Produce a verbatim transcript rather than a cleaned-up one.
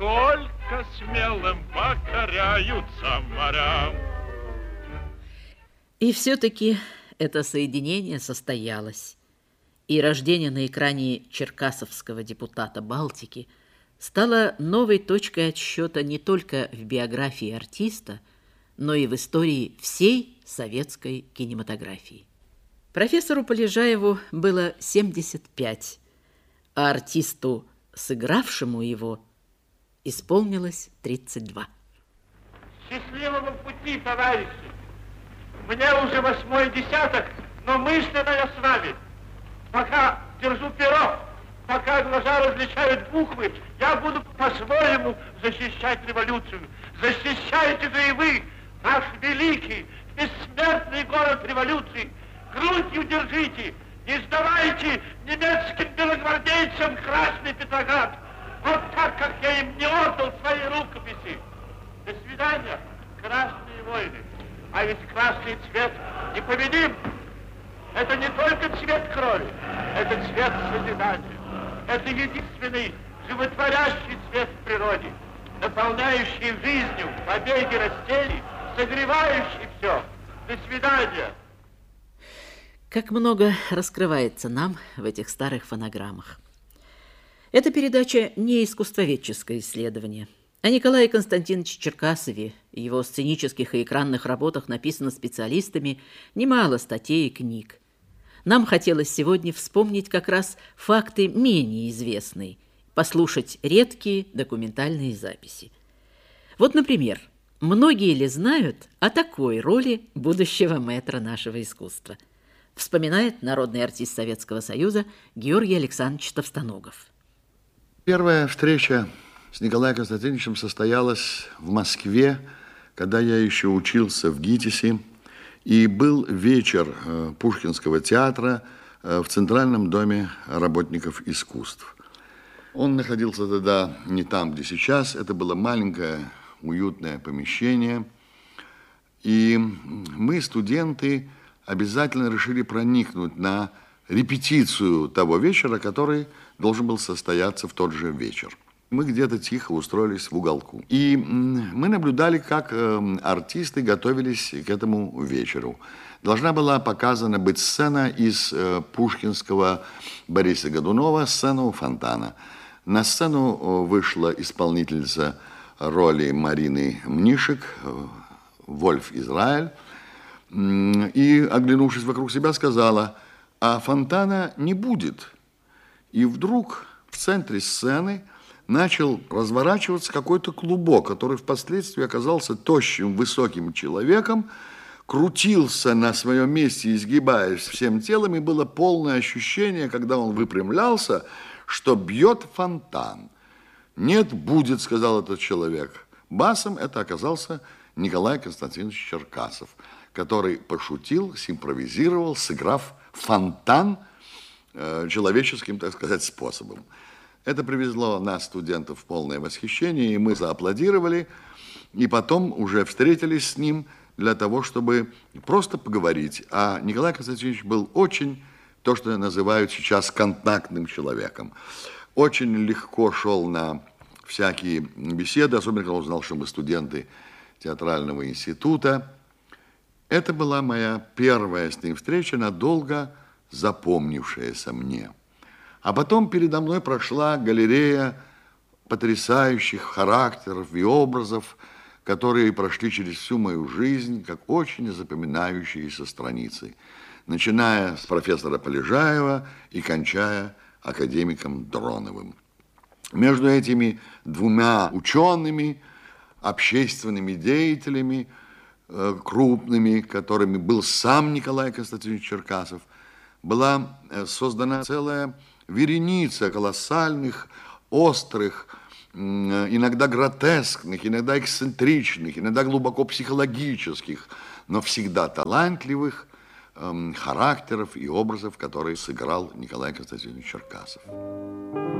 только смелым покоряются морям. И все-таки это соединение состоялось. И рождение на экране черкассовского депутата Балтики стало новой точкой отсчета не только в биографии артиста, но и в истории всей советской кинематографии. Профессору Полежаеву было семьдесят пять, а артисту, сыгравшему его, исполнилось тридцать два. Счастливого пути, товарищи! Мне уже восьмой десяток, но мысленно я с вами. Пока держу перо, пока глаза различают буквы, я буду по-своему защищать революцию. Защищайте же и вы, наш великий, бессмертный город революции. Грудью держите, не сдавайте немецким белогвардейцам Красный Петроград. Вот так, как я им не отдал свои рукописи. До свидания, красные войны. А ведь красный цвет непобедим. Это не только цвет крови, это цвет созидания. Это единственный животворящий цвет в природе, наполняющий жизнью побеги растений, согревающий все. До свидания. Как много раскрывается нам в этих старых фонограммах. Эта передача не искусствоведческое исследование. О Николае Константиновиче Черкасове и его сценических и экранных работах написано специалистами немало статей и книг. Нам хотелось сегодня вспомнить как раз факты менее известные, послушать редкие документальные записи. Вот, например, многие ли знают о такой роли будущего мэтра нашего искусства? Вспоминает народный артист Советского Союза Георгий Александрович Товстоногов. Первая встреча с Николаем Константиновичем состоялась в Москве, когда я еще учился в ГИТИСе, и был вечер Пушкинского театра в Центральном доме работников искусств. Он находился тогда не там, где сейчас. Это было маленькое, уютное помещение. И мы, студенты, обязательно решили проникнуть на репетицию того вечера, который должен был состояться в тот же вечер. Мы где-то тихо устроились в уголку. И мы наблюдали, как артисты готовились к этому вечеру. Должна была показана быть сцена из пушкинского Бориса Годунова, сцена у фонтана. На сцену вышла исполнительница роли Марины Мнишек, Вольф Израиль, и, оглянувшись вокруг себя, сказала: а фонтана не будет. И вдруг в центре сцены начал разворачиваться какой-то клубок, который впоследствии оказался тощим, высоким человеком, крутился на своем месте, изгибаясь всем телом, и было полное ощущение, когда он выпрямлялся, что бьет фонтан. «Нет, будет», — сказал этот человек. Басом это оказался Николай Константинович Черкасов, который пошутил, симпровизировал, сыграв фонтан э, человеческим, так сказать, способом. Это привезло нас, студентов, в полное восхищение, и мы зааплодировали, и потом уже встретились с ним для того, чтобы просто поговорить. А Николай Константинович был очень, то, что называют сейчас, контактным человеком. Очень легко шел на всякие беседы, особенно когда он знал, что мы студенты театрального института. Это была моя первая с ним встреча, надолго запомнившаяся мне. А потом передо мной прошла галерея потрясающих характеров и образов, которые прошли через всю мою жизнь, как очень запоминающиеся страницы, начиная с профессора Полежаева и кончая академиком Дроновым. Между этими двумя учеными, общественными деятелями, крупными, которыми был сам Николай Константинович Черкасов, была создана целая вереница колоссальных, острых, иногда гротескных, иногда эксцентричных, иногда глубоко психологических, но всегда талантливых характеров и образов, которые сыграл Николай Константинович Черкасов.